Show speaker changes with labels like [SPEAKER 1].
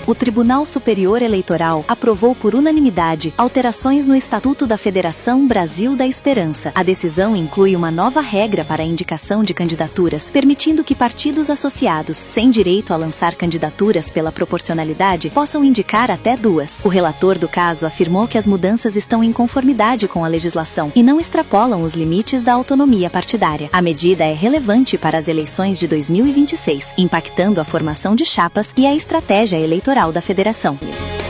[SPEAKER 1] o Tribunal Superior Eleitoral aprovou por unanimidade alterações no Estatuto da Federação Brasil da Esperança. A decisão inclui uma nova regra para a indicação de candidaturas, permitindo que partidos associados, sem direito a lançar candidaturas pela proporcionalidade, possam indicar até 2. O relator do caso afirmou que as mudanças estão em conformidade com a legislação e não extrapolam os limites da autonomia partidária. A medida é relevante para as eleições de 2026, impactando a formação de chapas e a estratégia eleitoral da federação.